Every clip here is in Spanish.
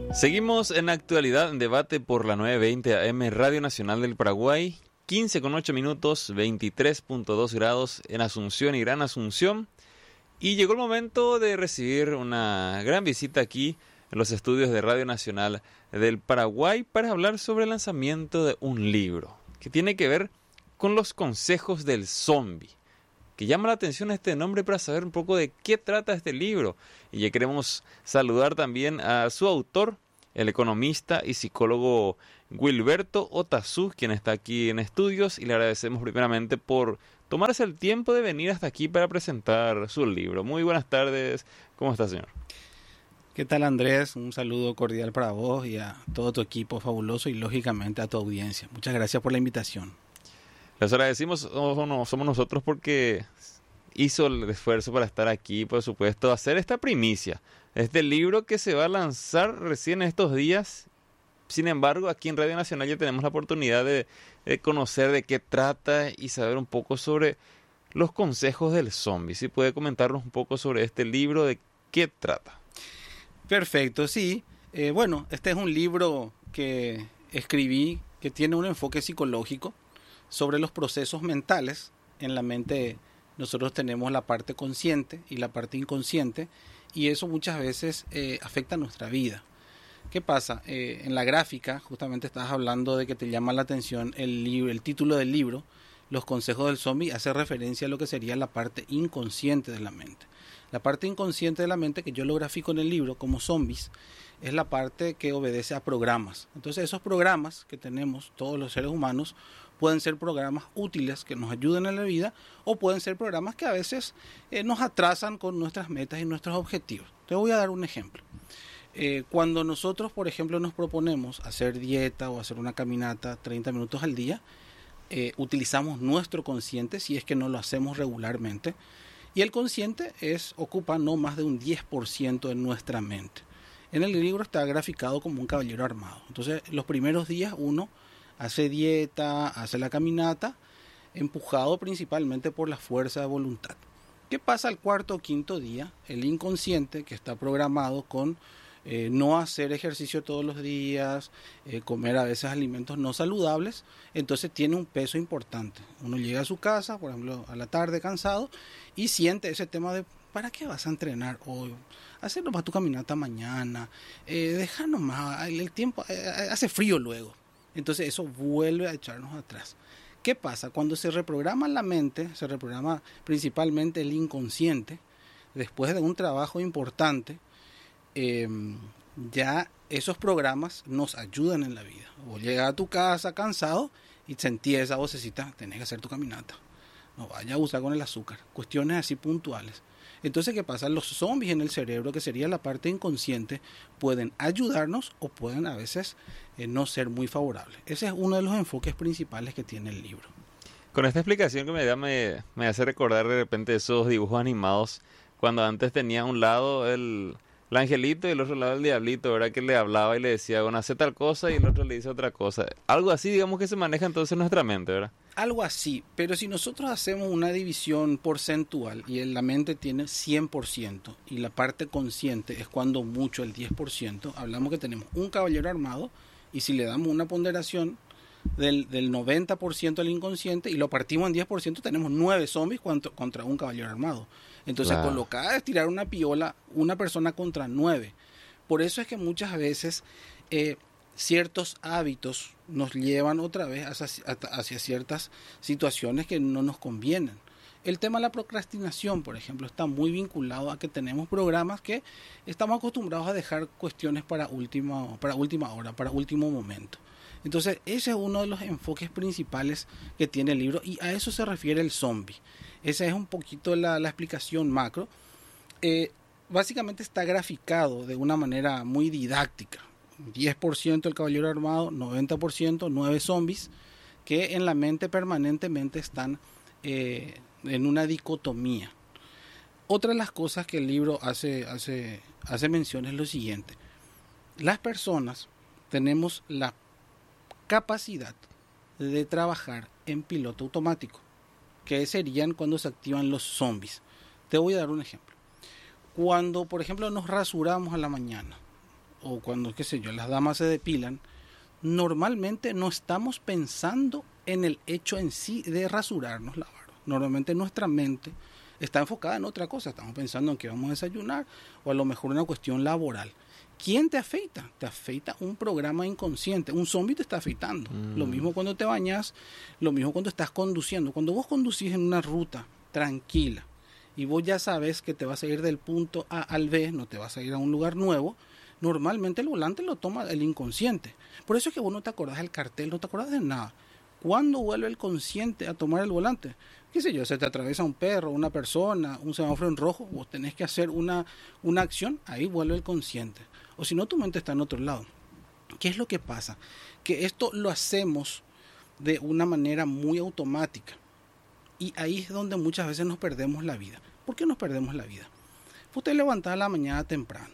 Seguimos en Actualidad en Debate por la 920 AM Radio Nacional del Paraguay, 15:08 minutos, 23.2 grados en Asunción y Gran Asunción. Y llegó el momento de recibir una gran visita aquí en los estudios de Radio Nacional del Paraguay para hablar sobre el lanzamiento de un libro que tiene que ver con los consejos del zombie. Que llama la atención este nombre para saber un poco de qué trata este libro. Y ya queremos saludar también a su autor, el economista y psicólogo Wilberto Otazú, quien está aquí en estudios, y le agradecemos primeramente por tomarse el tiempo de venir hasta aquí para presentar su libro. Muy buenas tardes, ¿cómo está, señor? ¿Qué tal, Andrés? Un saludo cordial para vos y a todo tu equipo fabuloso y lógicamente a tu audiencia. Muchas gracias por la invitación. Les agradecimos, somos nosotros porque hizo el esfuerzo para estar aquí, por supuesto, hacer esta primicia. Este libro que se va a lanzar recién estos días. Sin embargo, aquí en Radio Nacional ya tenemos la oportunidad de conocer de qué trata y saber un poco sobre los consejos del zombie. ¿Sí puede comentarnos un poco sobre este libro, de qué trata? Perfecto, sí. Bueno, este es un libro que escribí que tiene un enfoque psicológico sobre los procesos mentales. En la mente nosotros tenemos la parte consciente y la parte inconsciente, y eso muchas veces afecta nuestra vida. ¿Qué pasa? En la gráfica, justamente estabas hablando de que te llama la atención el título del libro, Los consejos del zombie, hace referencia a lo que sería la parte inconsciente de la mente. La parte inconsciente de la mente, que yo lo grafico en el libro como zombies, es la parte que obedece a programas. Entonces, esos programas que tenemos todos los seres humanos pueden ser programas útiles que nos ayuden en la vida, o pueden ser programas que a veces nos atrasan con nuestras metas y nuestros objetivos. Te voy a dar un ejemplo. Cuando nosotros, por ejemplo, nos proponemos hacer dieta o hacer una caminata 30 minutos al día, utilizamos nuestro consciente si es que no lo hacemos regularmente, y el consciente ocupa no más de un 10% de nuestra mente. En el libro está graficado como un caballero armado. Entonces, los primeros días uno hace dieta, hace la caminata, empujado principalmente por la fuerza de voluntad. ¿Qué pasa al cuarto o quinto día? El inconsciente, que está programado con no hacer ejercicio todos los días, comer a veces alimentos no saludables, entonces tiene un peso importante. Uno llega a su casa, por ejemplo, a la tarde cansado, y siente ese tema de ¿para qué vas a entrenar hoy? Hacer nomás tu caminata mañana, deja nomás, el tiempo, hace frío luego. Entonces eso vuelve a echarnos atrás. ¿Qué pasa? Cuando se reprograma la mente, se reprograma principalmente el inconsciente, después de un trabajo importante, ya esos programas nos ayudan en la vida. Vos llegas a tu casa cansado y sentís esa vocecita, tenés que hacer tu caminata, no vayas a usar con el azúcar, cuestiones así puntuales. Entonces, ¿qué pasa? Los zombies en el cerebro, que sería la parte inconsciente, pueden ayudarnos o pueden a veces no ser muy favorables. Ese es uno de los enfoques principales que tiene el libro. Con esta explicación que me da, me hace recordar de repente esos dibujos animados, cuando antes tenía a un lado el angelito y el otro lado el diablito, ¿verdad? Que le hablaba y le decía, bueno, hace tal cosa, y el otro le dice otra cosa. Algo así, digamos, que se maneja entonces en nuestra mente, ¿verdad? Algo así, pero si nosotros hacemos una división porcentual y la mente tiene 100% y la parte consciente es cuando mucho el 10%, hablamos que tenemos un caballero armado, y si le damos una ponderación del 90% al inconsciente y lo partimos en 10%, tenemos 9 zombies contra un caballero armado. Entonces, Claro. colocada es tirar una piola, una persona contra 9. Por eso es que muchas veces ciertos hábitos nos llevan otra vez hacia ciertas situaciones que no nos convienen. El tema de la procrastinación, por ejemplo, está muy vinculado a que tenemos programas que estamos acostumbrados a dejar cuestiones para última hora, para último momento. Entonces, ese es uno de los enfoques principales que tiene el libro, y a eso se refiere el zombie. Esa es un poquito la explicación macro. Básicamente está graficado de una manera muy didáctica. 10% el caballero armado, 90% 9 zombies, que en la mente permanentemente están en una dicotomía. Otra de las cosas que el libro hace mención es lo siguiente: las personas tenemos la capacidad de trabajar en piloto automático, que serían cuando se activan los zombies. Te voy a dar un ejemplo. Cuando, por ejemplo, nos rasuramos a la mañana, o cuando, qué sé yo, las damas se depilan, normalmente no estamos pensando en el hecho en sí de rasurarnos la barba. Normalmente nuestra mente está enfocada en otra cosa. Estamos pensando en que vamos a desayunar o a lo mejor una cuestión laboral. ¿Quién te afeita? Te afeita un programa inconsciente. Un zombie te está afeitando. Lo mismo cuando te bañas, lo mismo cuando estás conduciendo. Cuando vos conducís en una ruta tranquila y vos ya sabes que te vas a ir del punto A al B, no te vas a ir a un lugar nuevo, normalmente el volante lo toma el inconsciente. Por eso es que vos no te acordás del cartel, no te acordás de nada. ¿Cuándo vuelve el consciente a tomar el volante? Qué sé yo, se te atraviesa un perro, una persona, un semáforo en rojo, vos tenés que hacer una acción, ahí vuelve el consciente. O si no, tu mente está en otro lado. ¿Qué es lo que pasa? Que esto lo hacemos de una manera muy automática. Y ahí es donde muchas veces nos perdemos la vida. ¿Por qué nos perdemos la vida? Vos te levantás a la mañana temprano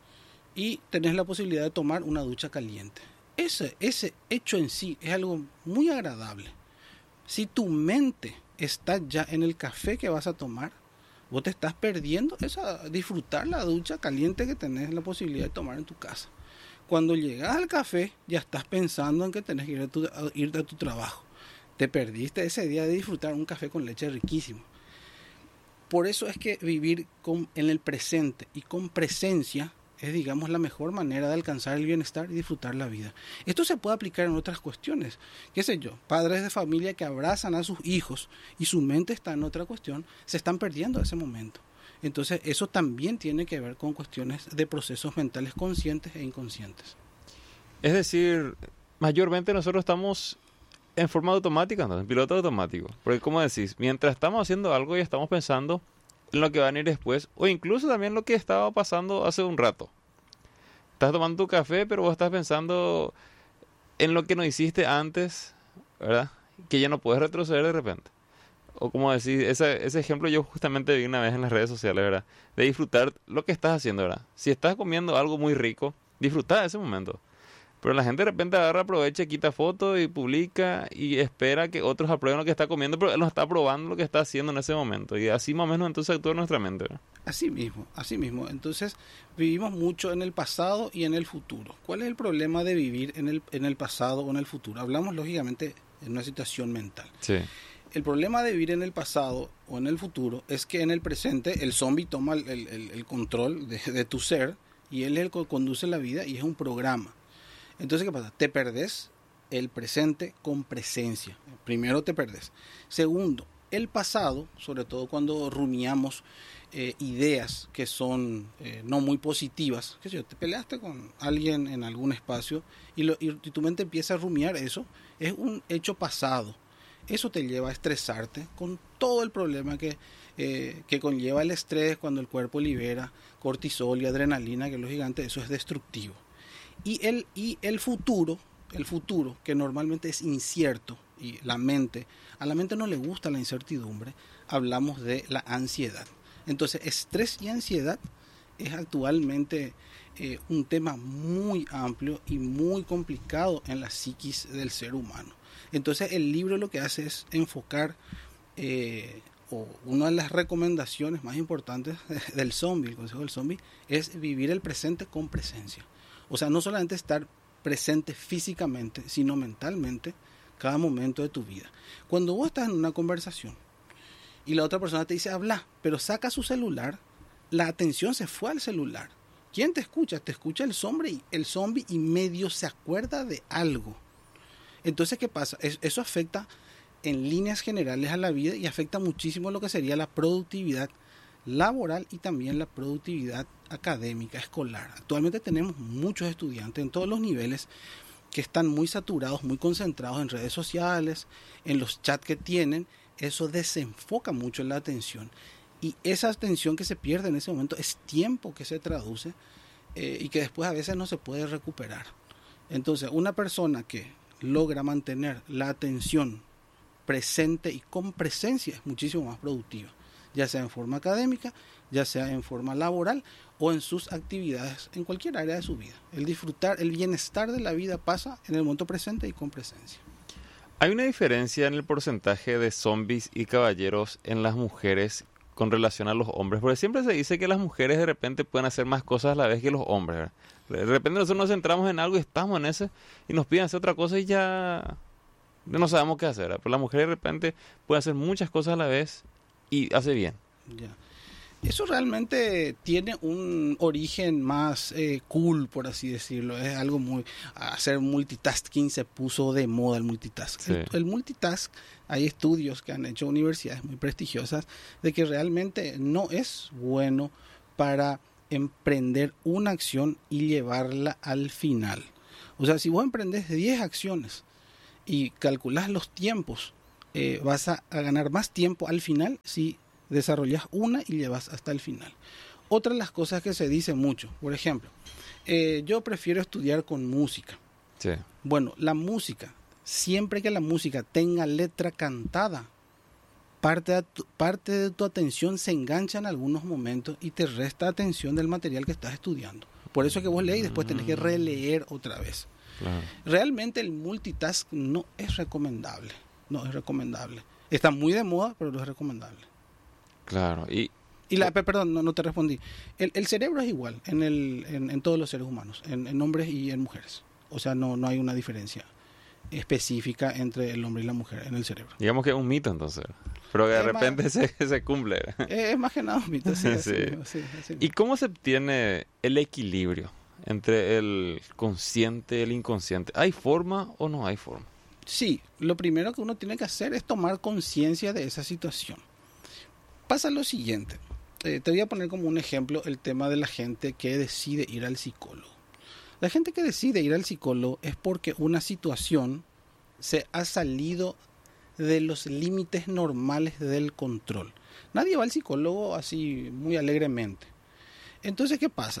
y tenés la posibilidad de tomar una ducha caliente. Ese hecho en sí es algo muy agradable. Si tu mente está ya en el café que vas a tomar, vos te estás perdiendo disfrutar la ducha caliente que tenés la posibilidad de tomar en tu casa. Cuando llegas al café, ya estás pensando en que tenés que irte a tu trabajo. Te perdiste ese día de disfrutar un café con leche riquísimo. Por eso es que vivir en el presente y con presencia es, digamos, la mejor manera de alcanzar el bienestar y disfrutar la vida. Esto se puede aplicar en otras cuestiones. Qué sé yo, padres de familia que abrazan a sus hijos y su mente está en otra cuestión, se están perdiendo ese momento. Entonces, eso también tiene que ver con cuestiones de procesos mentales conscientes e inconscientes. Es decir, mayormente nosotros estamos en forma automática, ¿no? En piloto automático. Porque, como decís, mientras estamos haciendo algo y estamos pensando en lo que va a venir después, o incluso también lo que estaba pasando hace un rato. Estás tomando tu café, pero vos estás pensando en lo que no hiciste antes, ¿verdad? Que ya no puedes retroceder de repente. O como decís, ese ejemplo yo justamente vi una vez en las redes sociales, ¿verdad? De disfrutar lo que estás haciendo, ¿verdad? Si estás comiendo algo muy rico, disfruta de ese momento. Pero la gente de repente agarra, aprovecha, quita fotos y publica y espera que otros aprueben lo que está comiendo, pero él no está probando lo que está haciendo en ese momento. Y así más o menos entonces actúa nuestra mente, ¿verdad? Así mismo. Entonces vivimos mucho en el pasado y en el futuro. ¿Cuál es el problema de vivir en el pasado o en el futuro? Hablamos lógicamente en una situación mental. Sí. El problema de vivir en el pasado o en el futuro es que en el presente el zombie toma el control de tu ser y él es el que conduce la vida y es un programa. Entonces, ¿qué pasa? Te perdés el presente con presencia. Primero te perdés. Segundo, el pasado, sobre todo cuando rumiamos ideas que son no muy positivas. ¿Qué sé yo? Te peleaste con alguien en algún espacio y tu mente empieza a rumiar eso. Es un hecho pasado. Eso te lleva a estresarte con todo el problema que conlleva el estrés cuando el cuerpo libera cortisol y adrenalina, que lógicamente eso es destructivo. Y el futuro, que normalmente es incierto, y a la mente no le gusta la incertidumbre, hablamos de la ansiedad. Entonces, estrés y ansiedad es actualmente un tema muy amplio y muy complicado en la psiquis del ser humano. Entonces, el libro lo que hace es enfocar, o una de las recomendaciones más importantes del zombie, el consejo del zombie, es vivir el presente con presencia. O sea, no solamente estar presente físicamente, sino mentalmente, cada momento de tu vida. Cuando vos estás en una conversación y la otra persona te dice habla, pero saca su celular, la atención se fue al celular. ¿Quién te escucha? Te escucha el zombie y medio se acuerda de algo. Entonces, ¿qué pasa? Eso afecta en líneas generales a la vida y afecta muchísimo lo que sería la productividad laboral y también la productividad académica, escolar. Actualmente tenemos muchos estudiantes en todos los niveles que están muy saturados, muy concentrados en redes sociales, en los chats que tienen. Eso desenfoca mucho la atención y esa atención que se pierde en ese momento es tiempo que se traduce y que después a veces no se puede recuperar. Entonces, una persona que logra mantener la atención presente y con presencia es muchísimo más productiva, ya sea en forma académica, ya sea en forma laboral o en sus actividades, en cualquier área de su vida. El disfrutar, el bienestar de la vida pasa en el momento presente y con presencia. ¿Hay una diferencia en el porcentaje de zombies y caballeros en las mujeres con relación a los hombres, porque siempre se dice que las mujeres de repente pueden hacer más cosas a la vez que los hombres, ¿verdad? De repente nosotros nos centramos en algo y estamos en ese y nos piden hacer otra cosa y ya no sabemos qué hacer, ¿verdad? Pero la mujer de repente puede hacer muchas cosas a la vez y hace bien. Ya. Eso realmente tiene un origen más cool, por así decirlo. Es algo muy... Hacer multitasking se puso de moda el multitask. Sí. El multitask, hay estudios que han hecho universidades muy prestigiosas de que realmente no es bueno para emprender una acción y llevarla al final. O sea, si vos emprendes 10 acciones y calculás los tiempos, vas a ganar más tiempo al final si desarrollas una y llevas hasta el final. Otra de las cosas que se dice mucho, por ejemplo, yo prefiero estudiar con música. Sí. Bueno, la música, siempre que la música tenga letra cantada, parte de tu atención se engancha en algunos momentos y te resta atención del material que estás estudiando. Por eso es que vos lees y después tenés que releer otra vez. Claro. Realmente el multitask no es recomendable. No es recomendable. Está muy de moda, pero no es recomendable. Claro. Perdón, no te respondí. El cerebro es igual en todos los seres humanos, en hombres y en mujeres. O sea, no hay una diferencia específica entre el hombre y la mujer en el cerebro. Digamos que es un mito entonces, pero que de repente se cumple. Es más que nada un mito, sí. Así. ¿Y cómo se obtiene el equilibrio entre el consciente y el inconsciente? ¿Hay forma o no hay forma? Sí, lo primero que uno tiene que hacer es tomar conciencia de esa situación. Pasa lo siguiente, te voy a poner como un ejemplo el tema de la gente que decide ir al psicólogo. La gente que decide ir al psicólogo es porque una situación se ha salido de los límites normales del control. Nadie va al psicólogo así muy alegremente. Entonces, ¿qué pasa?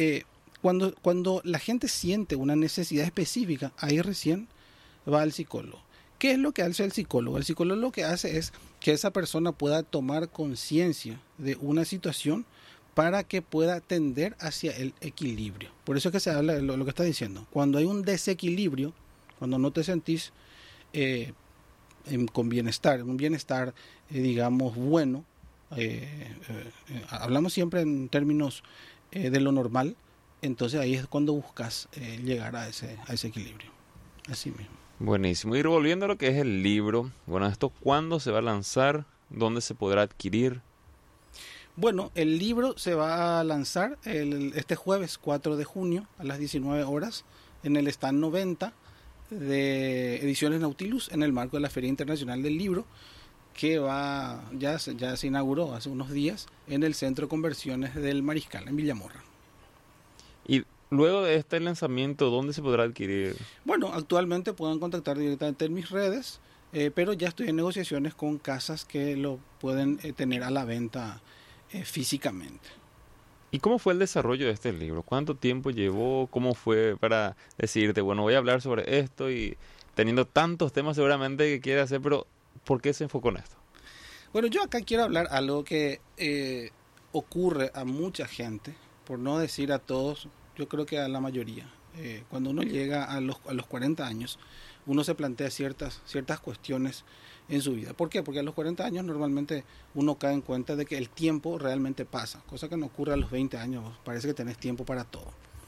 Cuando la gente siente una necesidad específica, ahí recién va al psicólogo. ¿Qué es lo que hace el psicólogo? El psicólogo lo que hace es que esa persona pueda tomar conciencia de una situación para que pueda tender hacia el equilibrio. Por eso es que se habla de lo que está diciendo. Cuando hay un desequilibrio, cuando no te sentís con bienestar, un bienestar, digamos, bueno, hablamos siempre en términos de lo normal, entonces ahí es cuando buscas llegar a ese equilibrio. Así mismo. Buenísimo. Y volviendo a lo que es el libro, bueno, ¿esto cuándo se va a lanzar? ¿Dónde se podrá adquirir? Bueno, el libro se va a lanzar este jueves 4 de junio a las 19 horas en el stand 90 de Ediciones Nautilus en el marco de la Feria Internacional del Libro, que ya se inauguró hace unos días en el Centro de Conversiones del Mariscal en Villamorra. Y luego de este lanzamiento, ¿dónde se podrá adquirir? Bueno, actualmente pueden contactar directamente en mis redes, pero ya estoy en negociaciones con casas que lo pueden tener a la venta físicamente. ¿Y cómo fue el desarrollo de este libro? ¿Cuánto tiempo llevó? ¿Cómo fue para decirte, bueno, voy a hablar sobre esto y teniendo tantos temas seguramente que quiere hacer, pero ¿por qué se enfocó en esto? Bueno, yo acá quiero hablar algo que ocurre a mucha gente, por no decir a todos, yo creo que a la mayoría. Cuando uno llega a los 40 años, uno se plantea ciertas cuestiones en su vida. ¿Por qué? Porque a los 40 años normalmente uno cae en cuenta de que el tiempo realmente pasa, cosa que no ocurre a los 20 años, parece que tenés tiempo para todo.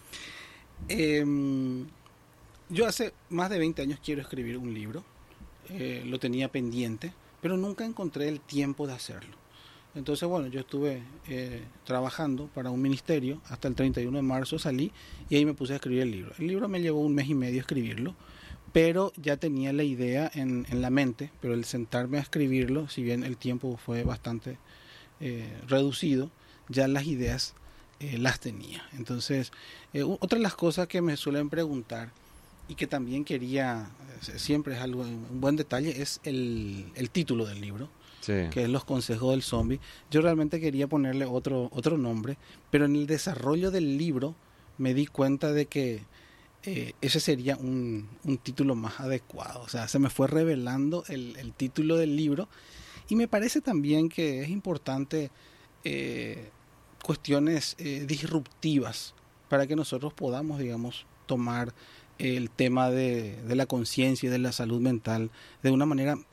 Yo hace más de 20 años quiero escribir un libro, lo tenía pendiente, pero nunca encontré el tiempo de hacerlo. Entonces, bueno, yo estuve trabajando para un ministerio, hasta el 31 de marzo salí y ahí me puse a escribir el libro. El libro me llevó 1 mes y medio escribirlo, pero ya tenía la idea en la mente, pero el sentarme a escribirlo, si bien el tiempo fue bastante reducido, ya las ideas las tenía. Entonces, otra de las cosas que me suelen preguntar y que también quería, siempre es algo, un buen detalle, es el título del libro. Sí. Que es Los consejos del zombie. Yo realmente quería ponerle otro nombre, pero en el desarrollo del libro me di cuenta de que ese sería un título más adecuado. O sea, se me fue revelando el título del libro y me parece también que es importante cuestiones disruptivas para que nosotros podamos, digamos, tomar el tema de la conciencia y de la salud mental de una manera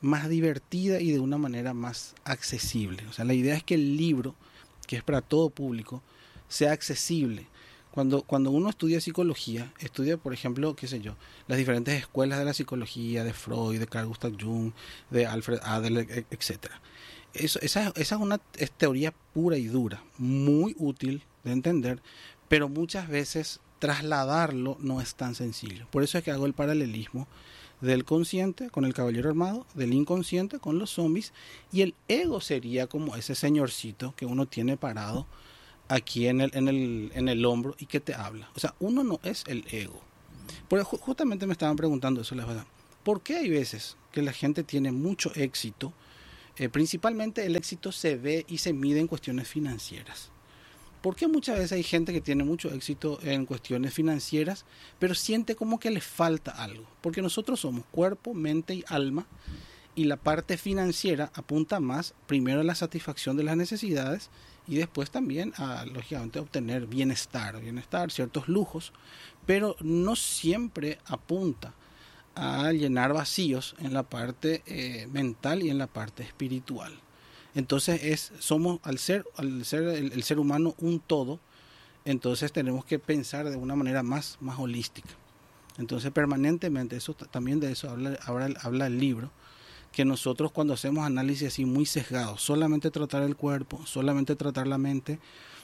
más divertida y de una manera más accesible. O sea, la idea es que el libro, que es para todo público, sea accesible. Cuando uno estudia psicología, estudia, por ejemplo, qué sé yo, las diferentes escuelas de la psicología, de Freud, de Carl Gustav Jung, de Alfred Adler, etcétera. Esa es una teoría pura y dura, muy útil de entender, pero muchas veces trasladarlo no es tan sencillo. Por eso es que hago el paralelismo del consciente con el caballero armado, del inconsciente con los zombies, y el ego sería como ese señorcito que uno tiene parado aquí en el hombro y que te habla. O sea, uno no es el ego. Justamente me estaban preguntando eso, la verdad. ¿Por qué hay veces que la gente tiene mucho éxito? Principalmente el éxito se ve y se mide en cuestiones financieras. ¿Por qué muchas veces hay gente que tiene mucho éxito en cuestiones financieras, pero siente como que le falta algo? Porque nosotros somos cuerpo, mente y alma, y la parte financiera apunta más primero a la satisfacción de las necesidades y después también a, lógicamente, obtener bienestar, ciertos lujos, pero no siempre apunta a llenar vacíos en la parte mental y en la parte espiritual. Entonces somos al ser el ser humano un todo, entonces tenemos que pensar de una manera más holística. Entonces permanentemente, también de eso habla el libro, que nosotros cuando hacemos análisis así muy sesgados, solamente tratar el cuerpo, solamente tratar la mente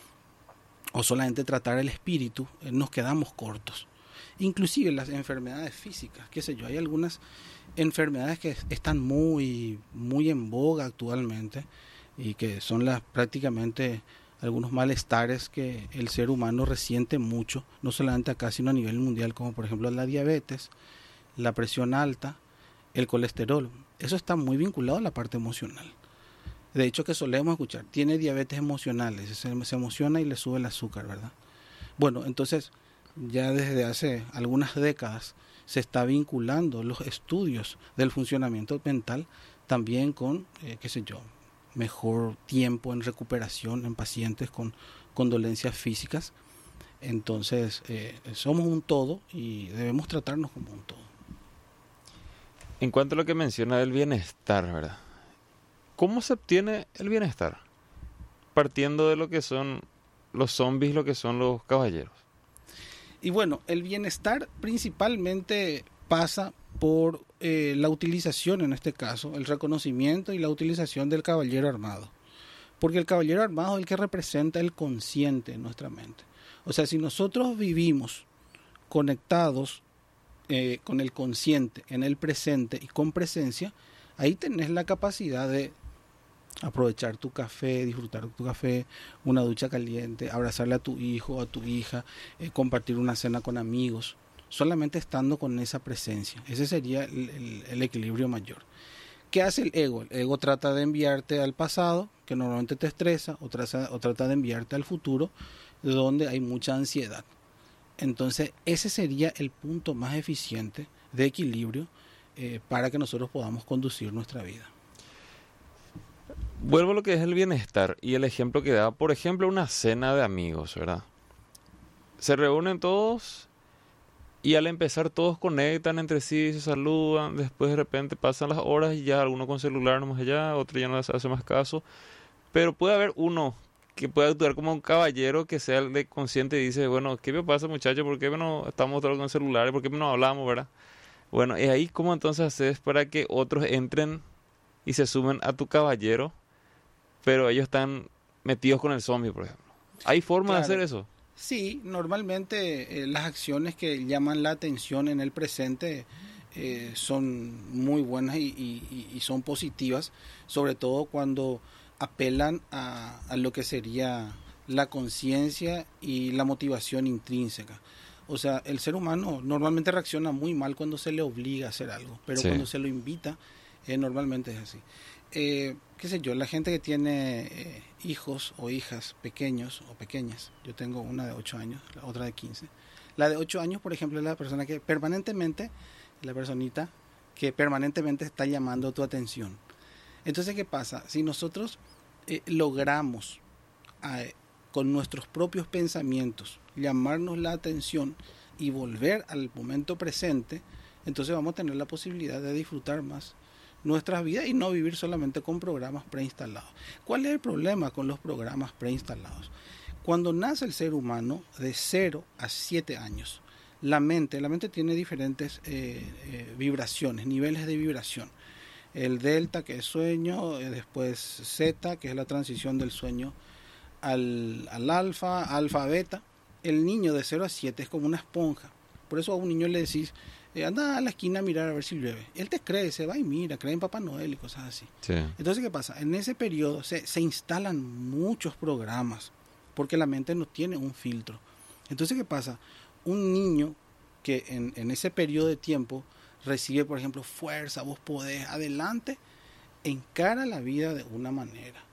o solamente tratar el espíritu, nos quedamos cortos. Inclusive las enfermedades físicas, qué sé yo, hay algunas enfermedades que están muy en boga actualmente y que son prácticamente algunos malestares que el ser humano resiente mucho, no solamente acá sino a nivel mundial, como por ejemplo la diabetes, la presión alta, el colesterol. Eso está muy vinculado a la parte emocional. De hecho, que solemos escuchar, tiene diabetes emocionales, se emociona y le sube el azúcar, ¿verdad? Bueno, entonces ya desde hace algunas décadas se está vinculando los estudios del funcionamiento mental también con, qué sé yo, mejor tiempo en recuperación en pacientes con dolencias físicas. Entonces, somos un todo y debemos tratarnos como un todo. En cuanto a lo que menciona del bienestar, ¿verdad? ¿Cómo se obtiene el bienestar? Partiendo de lo que son los zombies, lo que son los caballeros. Y bueno, el bienestar principalmente pasa por la utilización, en este caso, el reconocimiento y la utilización del caballero armado. Porque el caballero armado es el que representa el consciente en nuestra mente. O sea, si nosotros vivimos conectados con el consciente, en el presente y con presencia, ahí tenés la capacidad de aprovechar tu café, disfrutar tu café, una ducha caliente, abrazarle a tu hijo, a tu hija, compartir una cena con amigos, solamente estando con esa presencia. Ese sería el equilibrio mayor. ¿Qué hace el ego? El ego trata de enviarte al pasado, que normalmente te estresa, o trata de enviarte al futuro, donde hay mucha ansiedad. Entonces, ese sería el punto más eficiente de equilibrio para que nosotros podamos conducir nuestra vida. Vuelvo a lo que es el bienestar y el ejemplo que da, por ejemplo, una cena de amigos, ¿verdad? Se reúnen todos y al empezar todos conectan entre sí, se saludan, después de repente pasan las horas y ya alguno con celular nomás allá, otro ya no les hace más caso, pero puede haber uno que pueda actuar como un caballero, que sea el de consciente y dice, bueno, ¿qué me pasa, muchachos? ¿Por qué no estamos todos con celulares? ¿Por qué no hablamos, verdad? Bueno, y ahí cómo entonces haces para que otros entren y se sumen a tu caballero, pero ellos están metidos con el zombie, por ejemplo. ¿Hay forma de hacer eso? Sí, normalmente las acciones que llaman la atención en el presente son muy buenas y son positivas, sobre todo cuando apelan a lo que sería la conciencia y la motivación intrínseca. O sea, el ser humano normalmente reacciona muy mal cuando se le obliga a hacer algo, pero cuando se lo invita, normalmente es así. Qué sé yo, la gente que tiene hijos o hijas pequeños o pequeñas, yo tengo una de 8 años, la otra de 15. La de 8 años, por ejemplo, es la persona que permanentemente, la personita que permanentemente está llamando tu atención. Entonces, ¿qué pasa? Si nosotros logramos con nuestros propios pensamientos llamarnos la atención y volver al momento presente, entonces vamos a tener la posibilidad de disfrutar más nuestras vidas y no vivir solamente con programas preinstalados. ¿Cuál es el problema con los programas preinstalados? Cuando nace el ser humano de 0 a 7 años, la mente tiene diferentes vibraciones, niveles de vibración. El delta, que es sueño, después zeta, que es la transición del sueño al alfa, alfa, beta. El niño de 0 a 7 es como una esponja. Por eso a un niño le decís, anda a la esquina a mirar a ver si llueve. Él te cree, se va y mira, cree en Papá Noel y cosas así. Sí. Entonces, ¿qué pasa? En ese periodo se instalan muchos programas porque la mente no tiene un filtro. Entonces, ¿qué pasa? Un niño que en ese periodo de tiempo recibe, por ejemplo, fuerza, vos podés, adelante, encara la vida de una manera.